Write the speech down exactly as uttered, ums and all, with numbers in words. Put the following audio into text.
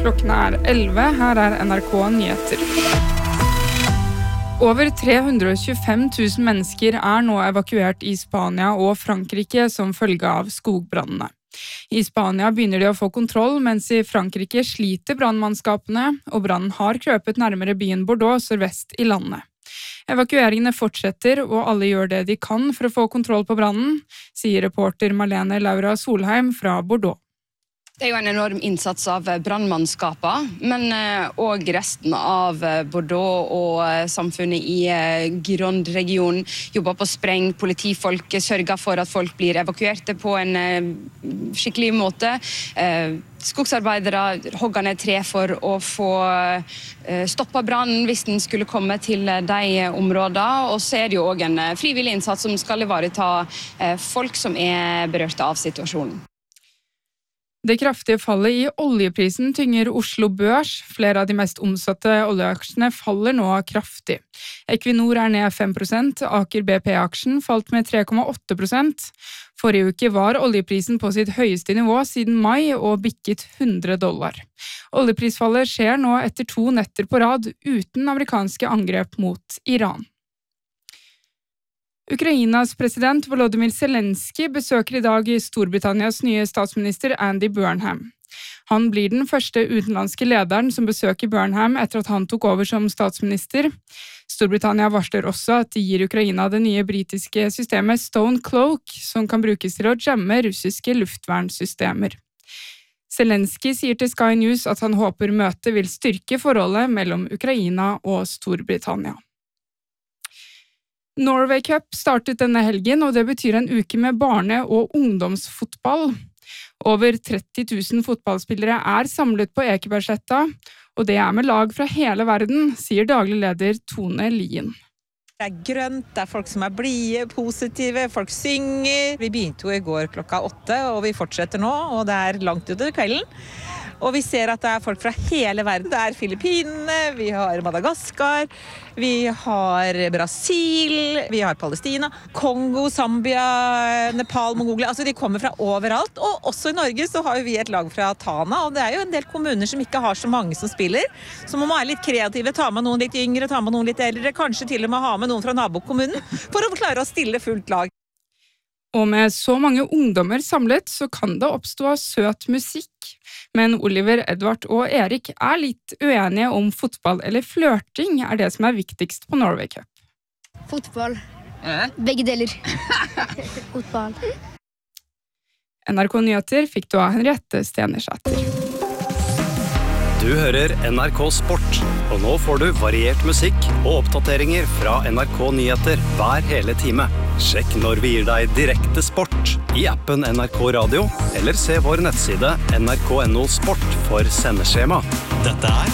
Klokken er elleve, her er N R K Nyheter. Over tre hundre og tjuefem tusen mennesker er nå evakuert i Spania og Frankrike som følge av skogbrannene. I Spania begynner de å få kontroll, mens i Frankrike sliter brannmannskapene, og brannen har krøpet nærmere byen Bordeaux sørvest i landet. Evakueringene fortsetter, og alle gjør det de kan for å få kontroll på brannen, sier reporter Marlene Laura Solheim fra Bordeaux. Det er jo en enorm innsats av brannmannskaper, men også resten av Bordeaux og samfunnet i Gironde-regionen jobber på spreng. Politifolk sørger for at folk blir evakuerte på en skikkelig måte. Skogsarbeidere hogger ned tre for å få stoppet brannen hvis den skulle komme til de områdene. Og så er det jo også en frivillig innsats som skal ivareta folk som er berørte av situasjonen. Det kraftige fallet i oljeprisen tynger Oslo Børs. Flere av de mest omsatte oljeaksjene faller nå kraftig. Equinor er ned fem prosent, Aker B P-aksjen falt med tre komma åtte prosent. Forrige uke var oljeprisen på sitt høyeste nivå siden mai og bikket hundre dollar. Oljeprisfallet skjer nå etter to netter på rad uten amerikanske angrep mot Iran. Ukrainas president Volodymyr Zelensky besøker i dag Storbritannias nye statsminister Andy Burnham. Han blir den første utenlandske lederen som besøker Burnham etter at han tok over som statsminister. Storbritannia varsler også at de gir Ukraina det nye britiske systemet Stone Cloak, som kan brukes til å jamme russiske luftvernsystemer. Zelensky sier til Sky News at han håper møtet vil styrke forholdet mellom Ukraina og Storbritannia. Norway Cup startet denne helgen, og det betyr en uke med barne- og ungdomsfotball. Over tretti tusen fotballspillere er samlet på Ekebergsletta, og det er med lag fra hele verden, sier daglig leder Tone Lien. Det er grønt, det er folk som er blide, positive, folk synger. Vi begynte jo i går klokka åtte, og vi fortsetter nå, og det er langt utover kvelden. Og vi ser at det er folk fra hele verden. Det er Filippinene, vi har Madagaskar, vi har Brasil, vi har Palestina, Kongo, Zambia, Nepal, Mongolia. Altså de kommer fra overalt. Og også i Norge så har vi et lag fra Tana, og det er jo en del kommuner som ikke har så mange som spiller. Så man må være litt kreative, ta med noen litt yngre, ta med noen litt eldre, kanskje til og med ha med noen fra nabokommunen, for å klare å stille fullt lag. Og med så mange ungdommer samlet, så kan det oppstå søt musikk. Men Oliver, Edvard og Erik er litt uenige om fotball eller flørting er det som er viktigst på Norway Cup. Fotball. Eh? Begge deler. Fotball. N R K Nyheter fikk du av Henriette Stenersæter. Du hører N R K Sport, og nå får du variert musikk og oppdateringer fra N R K Nyheter hver hele time. Sjekk når vi gir deg direkte sport i appen N R K Radio, eller se vår nettside N R K punktum no sport for sendeskjema. Dette er